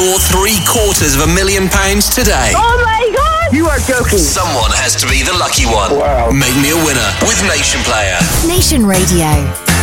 your £750,000 today. Oh my God! You are joking. Someone has to be the lucky one. Wow. Make me a winner with Nation Player. Nation Radio.